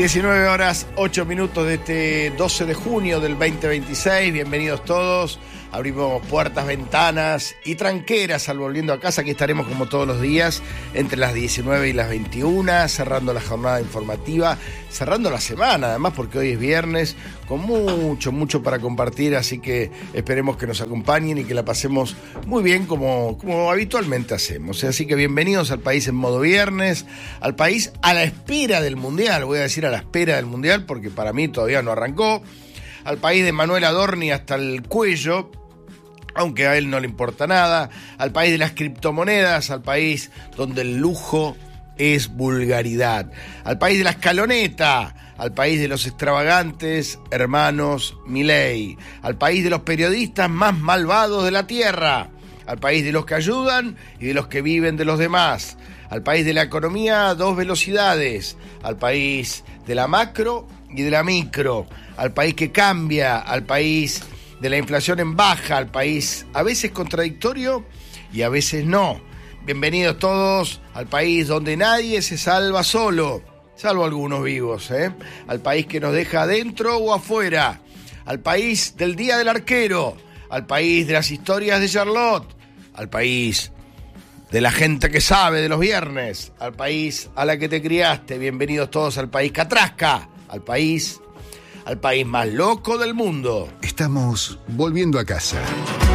19 horas 8 minutos de este 12 de junio del 2026. Bienvenidos todos. Abrimos puertas, ventanas y tranqueras al Volviendo a Casa. Aquí estaremos como todos los días entre las 19 y las 21, cerrando la jornada informativa, cerrando la semana, además porque hoy es viernes, con mucho para compartir, así que esperemos que nos acompañen y que la pasemos muy bien como habitualmente hacemos. Así que bienvenidos al país en modo viernes, al país a la espera del Mundial, voy a decir a la espera del Mundial porque para mí todavía no arrancó, al país de Manuel Adorni hasta el cuello, aunque a él no le importa nada, al país de las criptomonedas, al país donde el lujo es vulgaridad, al país de la escaloneta, al país de los extravagantes hermanos Milei, al país de los periodistas más malvados de la tierra, al país de los que ayudan y de los que viven de los demás, al país de la economía a dos velocidades, al país de la macro y de la micro, al país que cambia, al país de la inflación en baja, al país a veces contradictorio y a veces no. Bienvenidos todos al país donde nadie se salva solo, salvo algunos vivos, al país que nos deja adentro o afuera, al país del Día del Arquero, al país de las historias de Charlotte, al país de la gente que sabe de los viernes, al país a la que te criaste. Bienvenidos todos al país Catrasca, al país más loco del mundo. Estamos volviendo a casa.